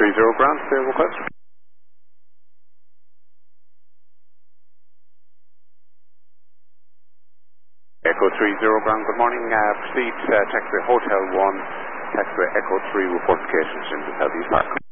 Ground, the request. Echo 30 Ground, good morning. Proceed taxiway Hotel 1, taxiway Echo 3, report locations in the Southeast Park.